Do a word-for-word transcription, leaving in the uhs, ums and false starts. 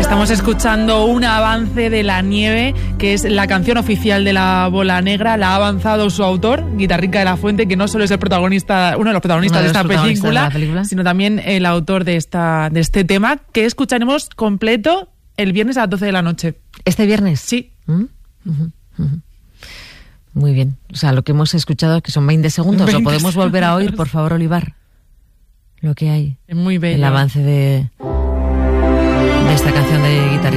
Estamos escuchando un avance de La Nieve, que es la canción oficial de La Bola Negra. La ha avanzado su autor, Guitarrica de la Fuente, que no solo es el protagonista, uno de los protagonistas, de, los de, esta protagonistas película, de la película, sino también el autor de esta de este tema, que escucharemos completo el viernes a las doce de la noche. ¿Este viernes? Sí. ¿Mm? Uh-huh, uh-huh. Muy bien. O sea, lo que hemos escuchado, que son veinte segundos, veinte ¿lo podemos segundos. volver a oír, por favor, Olivar? Lo que hay. Es muy bello. El avance de, de esta canción de Guitarrica.